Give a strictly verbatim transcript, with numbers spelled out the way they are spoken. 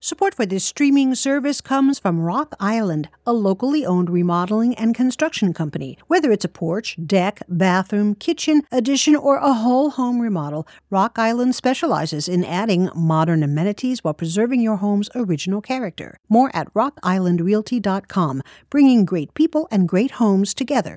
Support for this streaming service comes from Rock Island, a locally owned remodeling and construction company. Whether it's a porch, deck, bathroom, kitchen, addition, or a whole home remodel, Rock Island specializes in adding modern amenities while preserving your home's original character. More at rock island realty dot com, bringing great people and great homes together.